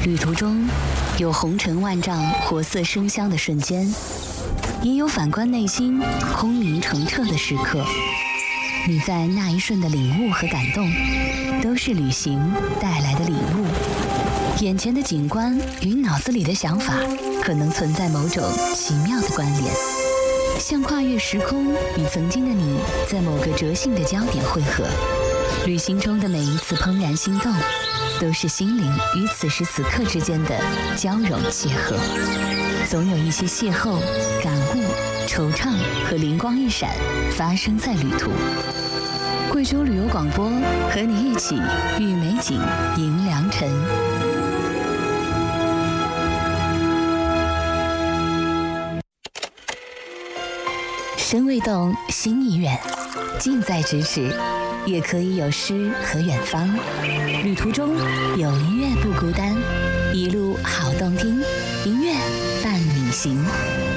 旅途中有红尘万丈、活色生香的瞬间，也有反观内心空明澄澈的时刻。你在那一瞬的领悟和感动，都是旅行带来的礼物。眼前的景观与脑子里的想法，可能存在某种奇妙的关联，像跨越时空，与曾经的你在某个折性的焦点汇合。旅行中的每一次怦然心动，都是心灵与此时此刻之间的交融契合。总有一些邂逅、感悟、惆怅和灵光一闪发生在旅途。贵州旅游广播和你一起遇美景迎良辰。身未动，心已远，近在咫尺，也可以有诗和远方。旅途中有音乐不孤单，一路好动听，音乐伴你行。